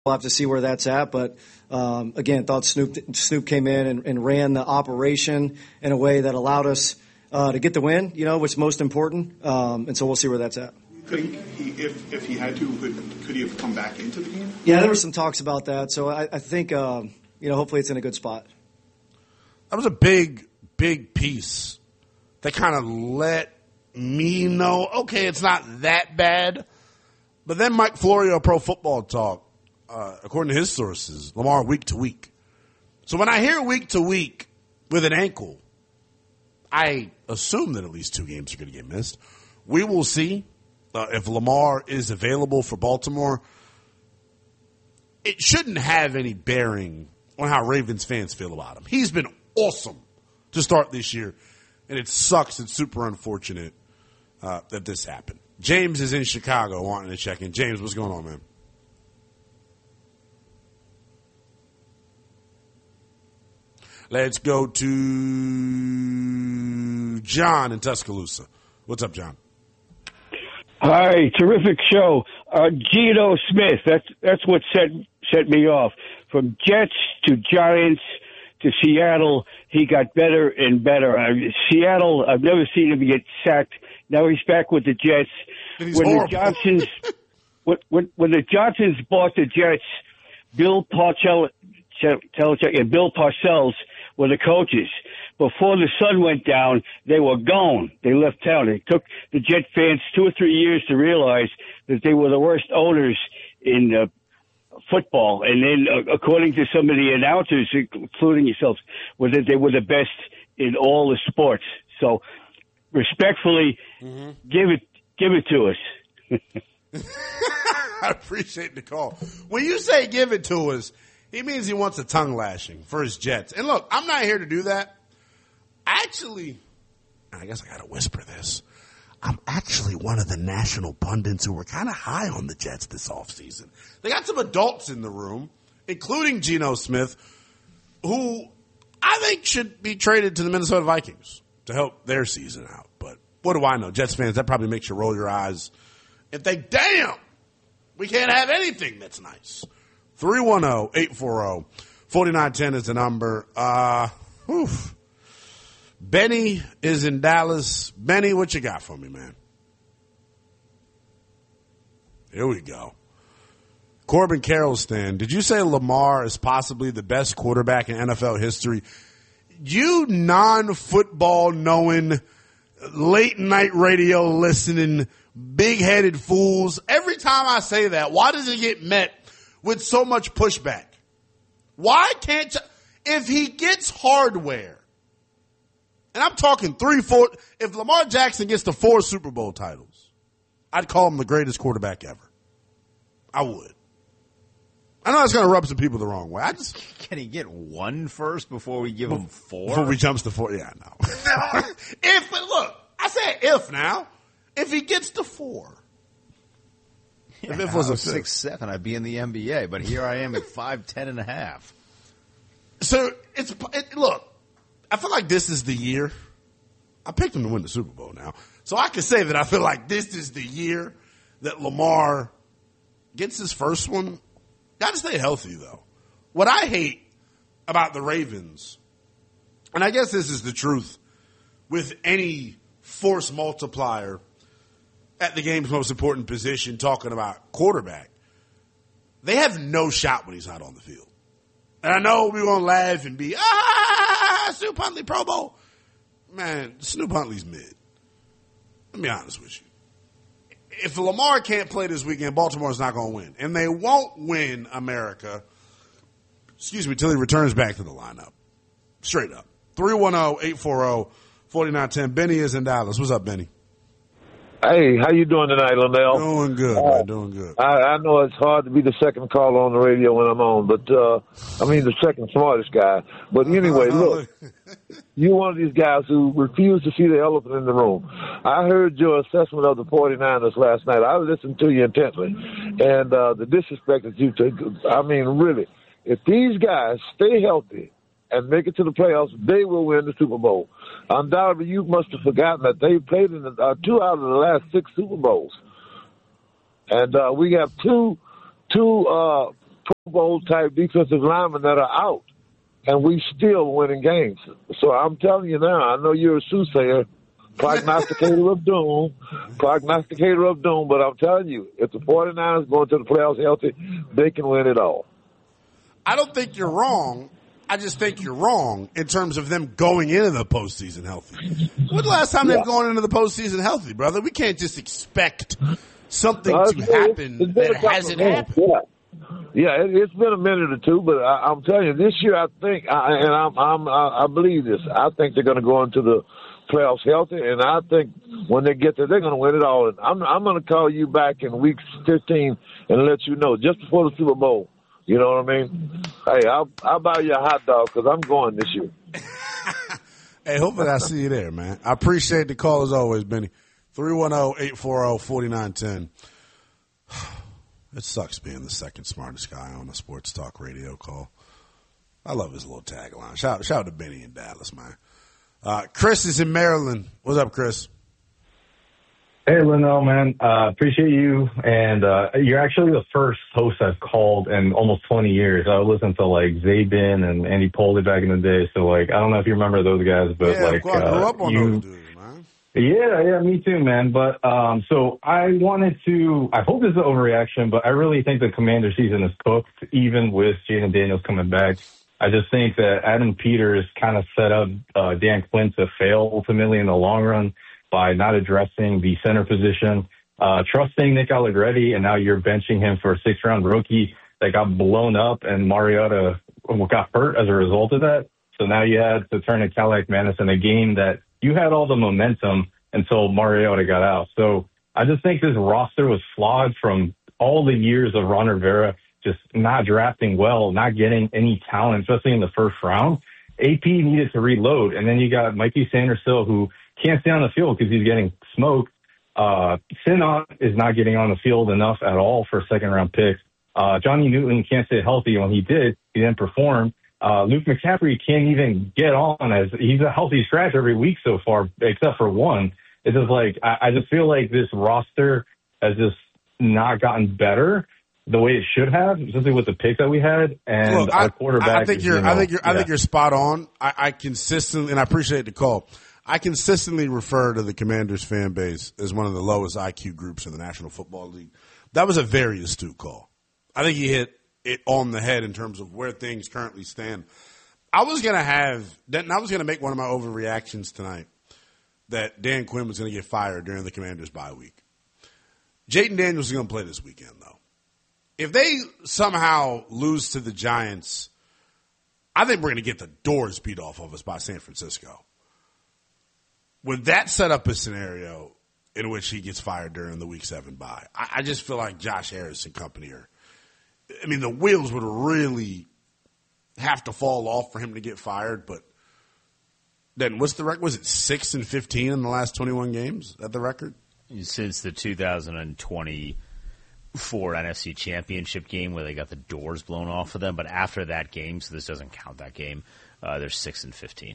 we'll have to see where that's at. But, again, thought Snoop came in and ran the operation in a way that allowed us to get the win, which is most important. And so we'll see where that's at. Do you think if he had to, could he have come back into the game? Yeah, there were some talks about that. So I think, hopefully it's in a good spot. That was a big piece that kind of let me know, okay, it's not that bad. But then Mike Florio, Pro Football Talk, according to his sources, Lamar week to week. So when I hear week to week with an ankle, I assume that at least 2 games are going to get missed. We will see if Lamar is available for Baltimore. It shouldn't have any bearing on how Ravens fans feel about him. He's been awesome to start this year, and it sucks. It's super unfortunate that this happened. James is in Chicago wanting to check in. James, what's going on, man? Let's go to John in Tuscaloosa. What's up, John? Hi, terrific show. Geno Smith, that's what set me off. From Jets to Giants to Seattle, he got better and better. Seattle, I've never seen him get sacked. Now he's back with the Jets. When the Johnsons, when the Johnsons bought the Jets, Bill Parcells and Bill Parcells were the coaches. Before the sun went down, they were gone. They left town. It took the Jet fans 2 or 3 years to realize that they were the worst owners in football. And then, according to some of the announcers, including yourselves, that they were the best in all the sports. So, respectfully, give it to us. I appreciate the call. When you say give it to us, he means he wants a tongue lashing for his Jets. And look, I'm not here to do that. Actually, I guess I got to whisper this. I'm actually one of the national pundits who were kind of high on the Jets this offseason. They got some adults in the room, including Geno Smith, who I think should be traded to the Minnesota Vikings to help their season out. But what do I know? Jets fans, that probably makes you roll your eyes and think, damn, we can't have anything that's nice. 310-840-4910 is the number. Benny is in Dallas. Benny, what you got for me, man? Here we go. Corbin Carrollston, did you say Lamar is possibly the best quarterback in NFL history? You non-football knowing, late night radio listening, big-headed fools. Every time I say that, why does it get met with so much pushback? Why can't you? If he gets hardware, and I'm talking 3-4, if Lamar Jackson gets to 4 Super Bowl titles, I'd call him the greatest quarterback ever. I would. I know that's going to rub some people the wrong way. Can he get 1 first before we give him 4? Before we jumps to 4, yeah, no. Look, I said if now. If he gets to 4. Yeah, if it was a 6'7", I'd be in the NBA, but here I am at 5'10 and a half. So look, I feel like this is the year. I picked him to win the Super Bowl now. So I can say that I feel like this is the year that Lamar gets his first one. Got to stay healthy, though. What I hate about the Ravens, and I guess this is the truth with any force multiplier at the game's most important position, talking about quarterback, they have no shot when he's not on the field. And I know we're going to laugh and be, Snoop Huntley Pro Bowl. Man, Snoop Huntley's mid. Let me be honest with you. If Lamar can't play this weekend, Baltimore's not going to win. And they won't win America, till he returns back to the lineup. Straight up. 310-840-4910. Benny is in Dallas. What's up, Benny? Hey, how you doing tonight, Lindell? Doing good, man. Doing good. I know it's hard to be the second caller on the radio when I'm on, but the second smartest guy. But anyway, look, you're one of these guys who refuse to see the elephant in the room. I heard your assessment of the 49ers last night. I listened to you intently, and the disrespect that you took. I mean, really, if these guys stay healthy and make it to the playoffs, they will win the Super Bowl. Undoubtedly, you must have forgotten that they played in 2 out of the last 6 Super Bowls. And we have two Pro Bowl type defensive linemen that are out, and we still winning games. So I'm telling you now, I know you're a soothsayer, prognosticator of doom, but I'm telling you, if the 49ers go into the playoffs healthy, they can win it all. I don't think you're wrong. I just think you're wrong in terms of them going into the postseason healthy. When's the last time they've gone into the postseason healthy, brother? We can't just expect something to happen that hasn't happened. Yeah, it's been a minute or two, but I'm telling you, this year I think, I believe this. I think they're going to go into the playoffs healthy, and I think when they get there, they're going to win it all. And I'm going to call you back in week 15 and let you know just before the Super Bowl. You know what I mean? Hey, I'll buy you a hot dog because I'm going this year. Hey, hopefully I see you there, man. I appreciate the call as always, Benny. 310-840-4910. It sucks being the second smartest guy on a sports talk radio call. I love his little tagline. Shout out to Benny in Dallas, man. Chris is in Maryland. What's up, Chris? Hey, Linnell, man. Appreciate you. And you're actually the first host I've called in almost 20 years. I listened to, like, Zabin and Andy Poley back in the day. So, like, I don't know if you remember those guys, but, I grew up on those dudes, man. Yeah, me too, man. But so I wanted to – I hope this is an overreaction, but I really think the Commander season is cooked, even with Jaden Daniels coming back. I just think that Adam Peters kind of set up Dan Quinn to fail ultimately in the long run by not addressing the center position, trusting Nick Allegretti, and now you're benching him for a 6th-round rookie that got blown up, and Mariota got hurt as a result of that. So now you had to turn to Cadillac Manis in a game that you had all the momentum until Mariota got out. So I just think this roster was flawed from all the years of Ron Rivera just not drafting well, not getting any talent, especially in the first round. AP needed to reload, and then you got Mikey Sandersill, who can't stay on the field because he's getting smoked. Sinon is not getting on the field enough at all for a second-round pick. Johnny Newton can't stay healthy. When he did, he didn't perform. Luke McCaffrey can't even get on, as he's a healthy scratch every week so far, except for one. It's just like, I just feel like this roster has just not gotten better the way it should have, especially with the pick that we had. And look, our quarterback. I think you're spot on. I consistently, and I appreciate the call, I consistently refer to the Commanders fan base as one of the lowest IQ groups in the National Football League. That was a very astute call. I think he hit it on the head in terms of where things currently stand. I was going to make one of my overreactions tonight that Dan Quinn was going to get fired during the Commanders' bye week. Jaden Daniels is going to play this weekend, though. If they somehow lose to the Giants, I think we're going to get the doors beat off of us by San Francisco. Would that set up a scenario in which he gets fired during the Week 7 bye? I just feel like Josh Harris and company the wheels would really have to fall off for him to get fired. But then what's the record? Was it 6-15 in the last 21 games? Is that the record? Since the 2024 NFC Championship game where they got the doors blown off of them. But after that game, so this doesn't count that game, they're 6-15.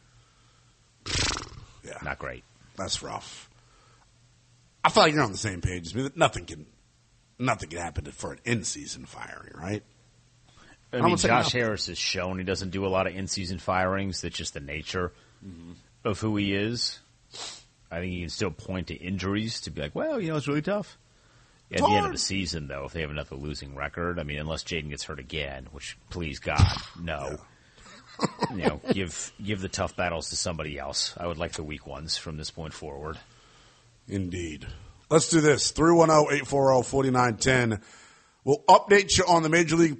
Yeah. Not great. That's rough. I feel like you're on the same page as me. Nothing can happen for an in-season firing, right? I mean, Josh Harris has shown he doesn't do a lot of in-season firings. That's just the nature of who he is. I think he can still point to injuries to be like, well, it's really tough. At the end of the season, though, if they have another losing record, unless Jaden gets hurt again, which, please God, no. Yeah. Give the tough battles to somebody else. I would like the weak ones from this point forward. Indeed. Let's do this. 310-840-4910. We'll update you on the Major League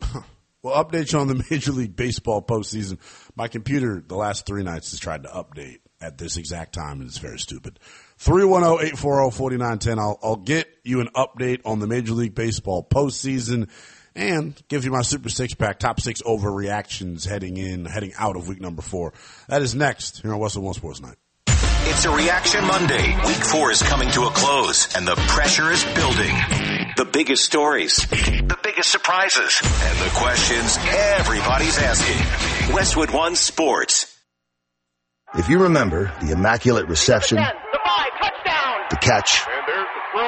Baseball postseason. My computer the last 3 nights has tried to update at this exact time, and it's very stupid. 310-840-4910. I'll get you an update on the Major League Baseball postseason and give you my Super 6-pack, top 6 overreactions heading out of week number 4. That is next here on Westwood One Sports Night. It's a Reaction Monday. Week 4 is coming to a close, and the pressure is building. The biggest stories, the biggest surprises, and the questions everybody's asking. Westwood One Sports. If you remember the immaculate reception, the catch, and there's the throw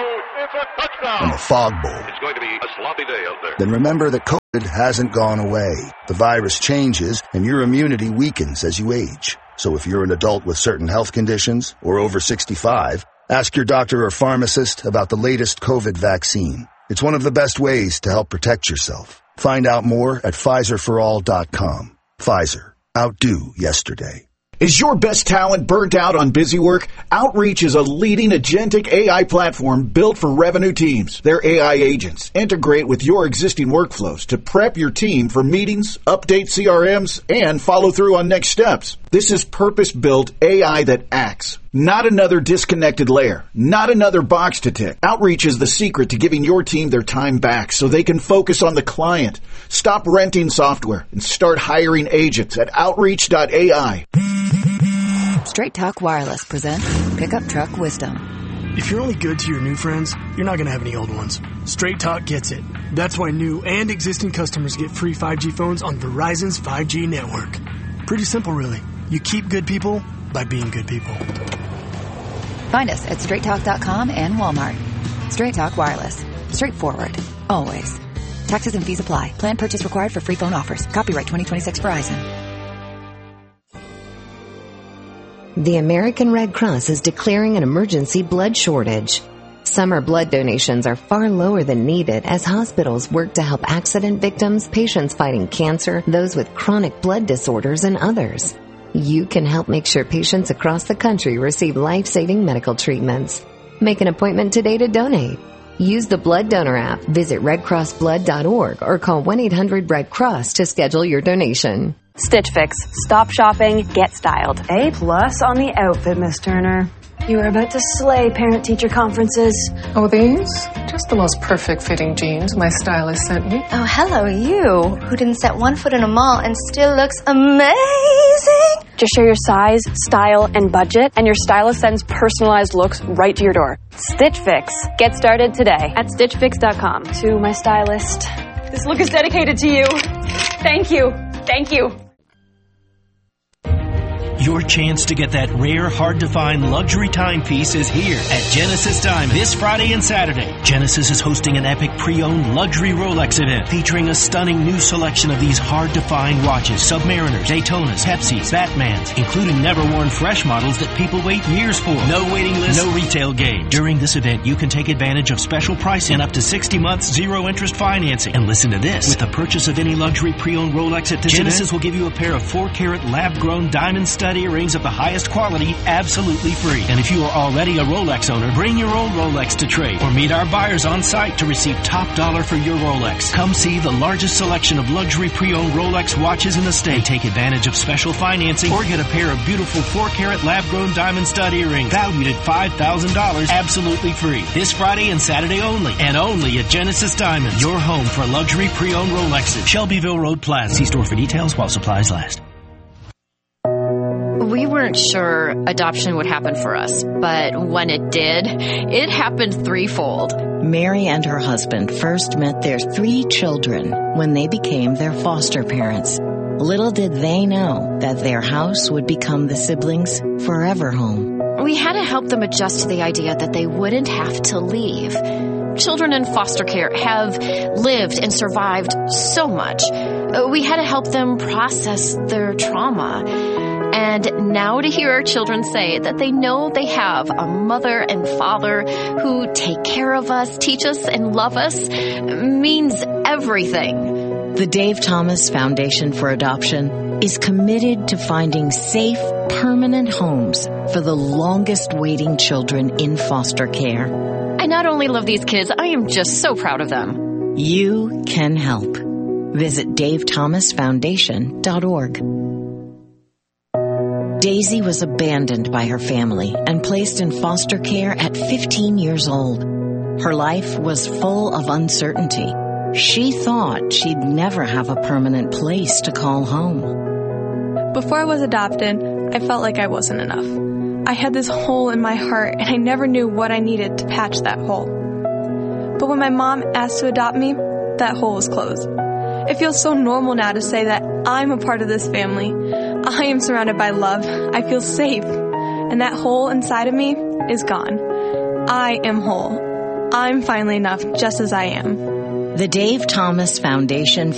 and the fog bowl. It's going to be a sloppy day out there. Then remember that COVID hasn't gone away. The virus changes and your immunity weakens as you age. So if you're an adult with certain health conditions or over 65, ask your doctor or pharmacist about the latest COVID vaccine. It's one of the best ways to help protect yourself. Find out more at PfizerForAll.com. Pfizer. Outdo yesterday. Is your best talent burnt out on busy work? Outreach is a leading agentic AI platform built for revenue teams. Their AI agents integrate with your existing workflows to prep your team for meetings, update CRMs, and follow through on next steps. This is purpose-built AI that acts. Not another disconnected layer. Not another box to tick. Outreach is the secret to giving your team their time back so they can focus on the client. Stop renting software and start hiring agents at Outreach.ai. Straight Talk Wireless presents Pickup Truck Wisdom. If you're only good to your new friends, you're not going to have any old ones. Straight Talk gets it. That's why new and existing customers get free 5G phones on Verizon's 5G network. Pretty simple, really. You keep good people by being good people. Find us at straighttalk.com and Walmart. Straight Talk Wireless. Straightforward. Always. Taxes and fees apply. Plan purchase required for free phone offers. Copyright 2026 Verizon. The American Red Cross is declaring an emergency blood shortage. Summer blood donations are far lower than needed as hospitals work to help accident victims, patients fighting cancer, those with chronic blood disorders, and others. You can help make sure patients across the country receive life-saving medical treatments. Make an appointment today to donate. Use the Blood Donor app, visit redcrossblood.org, or call 1-800-RED-CROSS to schedule your donation. Stitch Fix. Stop shopping, get styled. A+ on the outfit, Miss Turner. You are about to slay parent-teacher conferences. Oh, these? Just the most perfect fitting jeans my stylist sent me. Oh, hello, you, who didn't set one foot in a mall and still looks amazing. Just share your size, style, and budget, and your stylist sends personalized looks right to your door. Stitch Fix. Get started today at StitchFix.com. To my stylist, this look is dedicated to you. Thank you. Thank you. Your chance to get that rare, hard-to-find luxury timepiece is here at Genesis Diamond this Friday and Saturday. Genesis is hosting an epic pre-owned luxury Rolex event featuring a stunning new selection of these hard-to-find watches, Submariners, Daytonas, Pepsis, Batmans, including never-worn fresh models that people wait years for. No waiting list, no retail game. During this event, you can take advantage of special pricing and up to 60 months zero-interest financing. And listen to this. With the purchase of any luxury pre-owned Rolex at this Genesis event, will give you a pair of 4-carat lab-grown diamond stud earrings of the highest quality absolutely free. And if you are already a Rolex owner, bring your old Rolex to trade or meet our buyers on site to receive top dollar for your Rolex. Come see the largest selection of luxury pre-owned Rolex watches in the state. Take advantage of special financing or get a pair of beautiful 4-carat lab-grown diamond stud earrings valued at $5,000 absolutely free. This Friday and Saturday only, and only at Genesis Diamonds, your home for luxury pre-owned Rolexes. Shelbyville Road Plaza. See store for details while supplies last. We weren't sure adoption would happen for us, but when it did, it happened threefold. Mary and her husband first met their 3 children when they became their foster parents. Little did they know that their house would become the siblings' forever home. We had to help them adjust to the idea that they wouldn't have to leave. Children in foster care have lived and survived so much. We had to help them process their trauma. And now to hear our children say that they know they have a mother and father who take care of us, teach us, and love us means everything. The Dave Thomas Foundation for Adoption is committed to finding safe, permanent homes for the longest waiting children in foster care. I not only love these kids, I am just so proud of them. You can help. Visit davethomasfoundation.org. Daisy was abandoned by her family and placed in foster care at 15 years old. Her life was full of uncertainty. She thought she'd never have a permanent place to call home. Before I was adopted, I felt like I wasn't enough. I had this hole in my heart, and I never knew what I needed to patch that hole. But when my mom asked to adopt me, that hole was closed. It feels so normal now to say that I'm a part of this family. I am surrounded by love. I feel safe. And that hole inside of me is gone. I am whole. I'm finally enough just as I am. The Dave Thomas Foundation